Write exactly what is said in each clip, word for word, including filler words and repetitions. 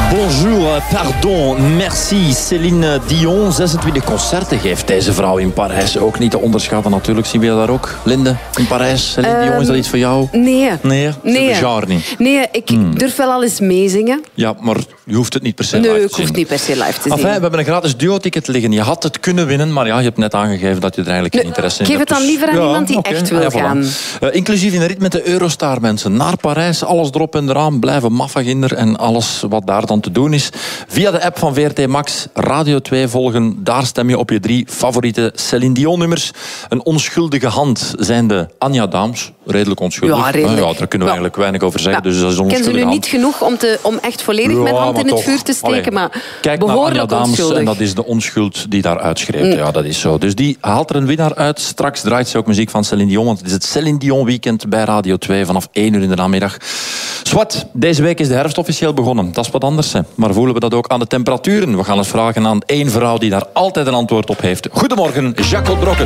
Bonjour, pardon, merci. Céline Dion, zesentwintig concerten geeft deze vrouw in Parijs. Ook niet te onderschatten natuurlijk. Zien we daar ook? Linde, in Parijs. Céline um, Dion, is dat iets voor jou? Nee. Nee? Nee. Genre niet? Nee, ik hmm. durf wel al eens meezingen. Ja, maar je hoeft het niet per se nee, live te zien. zien. Nee, ik hoef niet per se live te enfin, zien. we hebben een gratis duo-ticket liggen. Je had het kunnen winnen, maar ja, je hebt net aangegeven dat je er eigenlijk geen interesse in hebt. hebt. Geef het dan liever aan ja, iemand die okay. echt wil ah, ja, gaan. Voilà. Uh, inclusief in de rit met de Eurostar, mensen. Naar Parijs, alles erop en eraan. Blijven maffaginder en alles wat daar dan te doen is. Via de app van V R T Max, Radio twee volgen. Daar stem je op je drie favoriete Céline Dion nummers. Een onschuldige hand zijn de Anja Daams. Redelijk onschuldig. Ja, redelijk. Uh, ja, daar kunnen we ja. eigenlijk weinig over zeggen. Ja. Dus dat is een onschuldige ken ze nu hand. niet genoeg om, te, om echt volledig ja, mijn hand in het toch. vuur te steken. Allee, maar kijk naar Anja Daams onschuldig. En dat is de onschuld die daar uitschreeuwt. Mm. Ja, dat is zo. Dus die haalt er een winnaar uit. Straks draait ze ook muziek van Céline Dion. Want het is het Céline Dion weekend bij Radio twee vanaf één uur in de namiddag. Swat, deze week is de herfst officieel begonnen. Dat is wat anders. Hè. Maar voelen we dat ook aan de temperaturen? We gaan eens vragen aan één vrouw die daar altijd een antwoord op heeft. Goedemorgen, Jacqueline Brokken.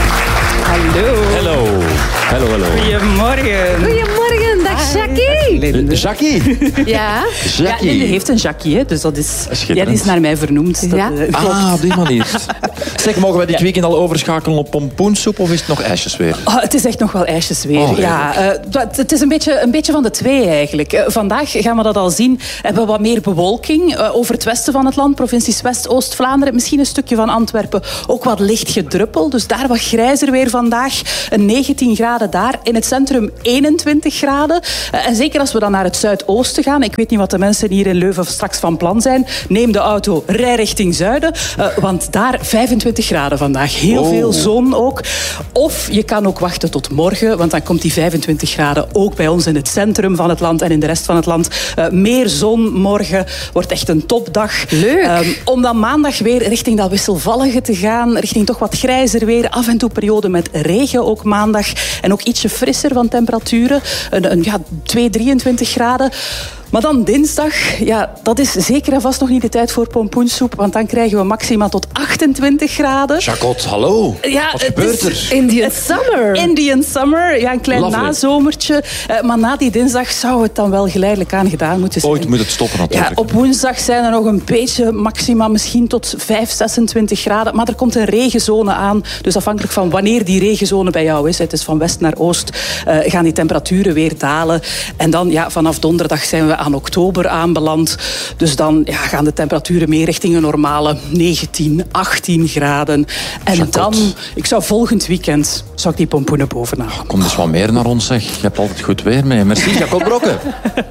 Hallo. Hallo. Hallo, hallo. Goedemorgen. Goedemorgen, dag Jackie. Uh, Jackie? Ja. Jackie. Ja, Linde heeft een Jackie, hè, dus dat is, ja, die is naar mij vernoemd. Dat, ja. uh, ah, op die manier. Zeg, mogen wij dit ja. weekend al overschakelen op pompoensoep of is het nog ijsjes weer? Oh, het is echt nog wel ijsjes weer. Oh, ja, uh, het is een beetje, een beetje van de twee eigenlijk. Uh, vandaag gaan we dat al zien. Hebben we wat meer bewolking uh, over het westen van het land. Provincies West, Oost-Vlaanderen. Misschien een stukje van Antwerpen. Ook wat licht gedruppel. Dus daar wat grijzer weer vandaag. Een negentien graden daar. In het centrum eenentwintig graden. Uh, en zeker als we dan naar het zuidoosten gaan. Ik weet niet wat de mensen hier in Leuven straks van plan zijn. Neem de auto, rij richting zuiden. Uh, want daar vijfentwintig graden vandaag. Heel oh. veel zon ook. Of je kan ook wachten tot morgen. Want dan komt die vijfentwintig graden ook bij ons in het centrum van het land en in de rest van het land. Uh, meer zon morgen. Wordt echt een topdag. Leuk. Um, om dan maandag weer richting dat wisselvallige te gaan. Richting toch wat grijzer weer. Af en toe periode met regen ook maandag. En ook ietsje frisser van temperaturen. Een, een, ja, twee, drieëntwintig graden. Maar dan dinsdag, ja, dat is zeker en vast nog niet de tijd voor pompoensoep. Want dan krijgen we maxima tot achtentwintig graden. Jacot, hallo. Ja, wat gebeurt er? Indian Summer. Indian Summer, ja, een klein Lovely. nazomertje. Uh, maar na die dinsdag zou het dan wel geleidelijk aan gedaan moeten zijn. Ooit moet het stoppen natuurlijk. Ja, op woensdag zijn er nog een beetje maxima, misschien tot vijf, zesentwintig graden. Maar er komt een regenzone aan. Dus afhankelijk van wanneer die regenzone bij jou is, het is van west naar oost, uh, gaan die temperaturen weer dalen. En dan, ja, vanaf donderdag zijn we aan oktober aanbeland. Dus dan ja, gaan de temperaturen meer richting een normale negentien, achttien graden. En Jacot. dan, ik zou volgend weekend, zou ik die pompoenen bovenaan. Oh, kom dus wat meer naar ons, zeg. Je hebt altijd goed weer mee. Merci, Jacot Brokken.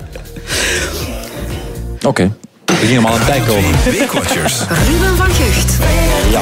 Oké, okay. We gingen maar aan het tijd komen. Weekwatchers. Ruben van Gucht. Ja.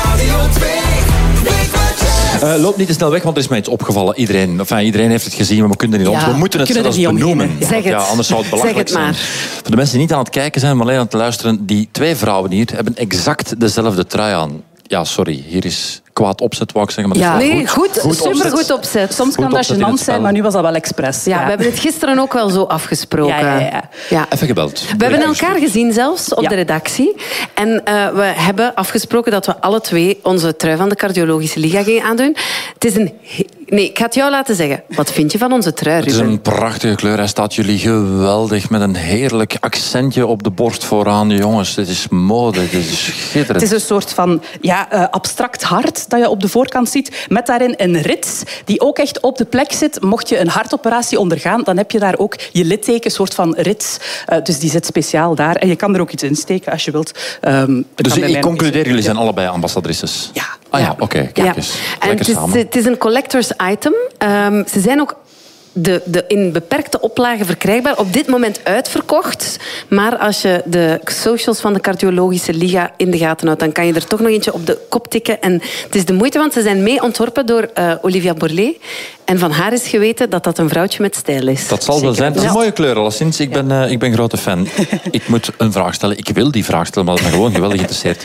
Uh, loop niet te snel weg, want er is mij iets opgevallen. Iedereen, enfin, iedereen heeft het gezien, maar we kunnen het niet ja, ons. We moeten het zelfs benoemen. Ja. Zeg het. Ja, anders zou het belachelijk zeg het maar. zijn. Voor de mensen die niet aan het kijken zijn, maar alleen aan het luisteren. Die twee vrouwen hier hebben exact dezelfde trui aan. Ja, sorry, hier is kwaad opzet, wou ik zeggen. Maar ja, dat is nee, goed, goed super opzet. goed opzet. Soms kan dat gênant zijn, maar nu was dat wel expres. Ja, Ja, we hebben het gisteren ook wel zo afgesproken. Ja, ja, ja. Ja. Even gebeld. We hebben elkaar gezien zelfs op Ja. de redactie. En uh, we hebben afgesproken dat we alle twee onze trui van de Cardiologische Liga gingen aandoen. Het is een... Nee, ik ga het jou laten zeggen. Wat vind je van onze trui, Het is Ruben? een prachtige kleur. Hij staat jullie geweldig met een heerlijk accentje op de borst vooraan. Jongens, dit is mode, dit is schitterend. Het is een soort van ja, uh, abstract hart dat je op de voorkant ziet. Met daarin een rits die ook echt op de plek zit. Mocht je een hartoperatie ondergaan, dan heb je daar ook je litteken, een soort van rits. Uh, dus die zit speciaal daar. En je kan er ook iets in steken als je wilt. Um, dus ik concludeer, jullie zijn ja. allebei ambassadrices? Ja. Ah ja, ja. oké. Okay, kijk Ja. eens. En Lekker het is, samen. het is een collectors item. Um, ze zijn ook de, de in beperkte oplagen verkrijgbaar. Op dit moment uitverkocht. Maar als je de socials van de Cardiologische Liga in de gaten houdt, dan kan je er toch nog eentje op de kop tikken. En het is de moeite, want ze zijn mee ontworpen door uh, Olivia Borlée. En van haar is geweten dat dat een vrouwtje met stijl is. Dat zal wel zijn. Het is een mooie kleur, alleszins. Ik ben, uh, ik ben grote fan. Ik moet een vraag stellen. Ik wil die vraag stellen, maar dat me gewoon geweldig interesseert.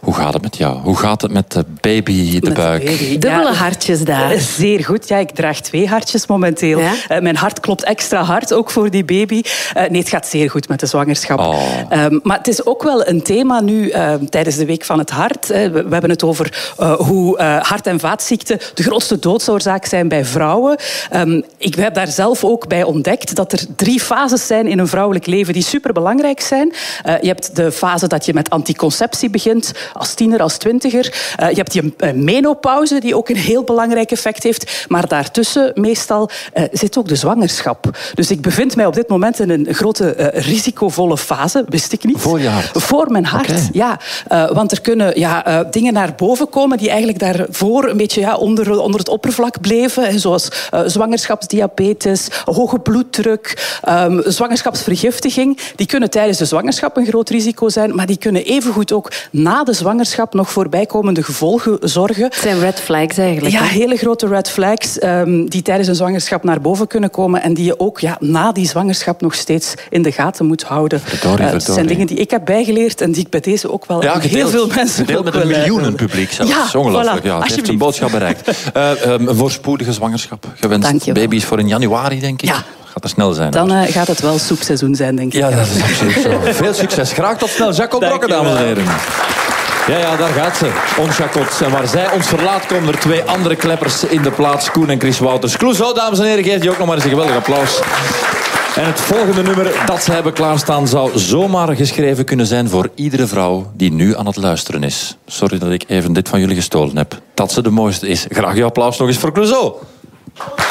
Hoe gaat het met jou? Hoe gaat het met de baby, de Met buik? de baby. Dubbele Ja, hartjes daar. Zeer goed. Ja, ik draag twee hartjes momenteel. Ja? Uh, mijn hart klopt extra hard, ook voor die baby. Uh, nee, het gaat zeer goed met de zwangerschap. Oh. Um, maar het is ook wel een thema nu uh, tijdens de Week van het Hart. Uh, we, we hebben het over uh, hoe uh, hart- en vaatziekten de grootste doodsoorzaak zijn bij vrouwen. Um, ik heb daar zelf ook bij ontdekt dat er drie fases zijn in een vrouwelijk leven die superbelangrijk zijn. Uh, je hebt de fase dat je met anticonceptie begint, als tiener, als twintiger. Uh, je hebt die uh, menopauze, die ook een heel belangrijk effect heeft. Maar daartussen, meestal, uh, zit ook de zwangerschap. Dus ik bevind mij op dit moment in een grote uh, risicovolle fase, wist ik niet. Voor je hart? Voor mijn hart, Okay. ja. Uh, want er kunnen ja, uh, dingen naar boven komen die eigenlijk daarvoor een beetje ja, onder, onder het oppervlak bleven. Hè, zoals uh, zwangerschapsdiabetes, hoge bloeddruk, um, zwangerschapsvergiftiging. Die kunnen tijdens de zwangerschap een groot risico zijn, maar die kunnen evengoed ook na de zwangerschap nog voorbijkomende gevolgen zorgen. Het zijn red flags eigenlijk. Ja, hè? hele grote red flags um, die tijdens een zwangerschap naar boven kunnen komen en die je ook ja, na die zwangerschap nog steeds in de gaten moet houden. Verdorie, Uh, het zijn dingen die ik heb bijgeleerd en die ik bij deze ook wel Ja, aan gedeeld, heel veel mensen gedeeld ook met wil een leiden. miljoenenpubliek zelfs. Ja, Dat is ongelooflijk. voilà, Ja, het heeft alsjeblieft. een boodschap bereikt. Uh, um, een voorspoedige zwangerschap. Gewenst Dank je wel. baby's voor in januari, denk ik. Ja. Gaat er snel zijn. Dan hoor. uh, gaat het wel soepseizoen zijn, denk ik. Ja, dat is absoluut zo. Veel succes. Graag tot snel. Jacques Brokken, Dank je dames en wel. heren. Ja, ja, daar gaat ze. Ons Jacques. En waar zij ons verlaat, komen er twee andere kleppers in de plaats. Koen en Chris Wouters. Clouseau, dames en heren, geeft die ook nog maar eens een geweldig applaus. En het volgende nummer dat ze hebben klaarstaan zou zomaar geschreven kunnen zijn voor iedere vrouw die nu aan het luisteren is. Sorry dat ik even dit van jullie gestolen heb. Dat ze de mooiste is. Graag uw applaus nog eens voor Clouseau.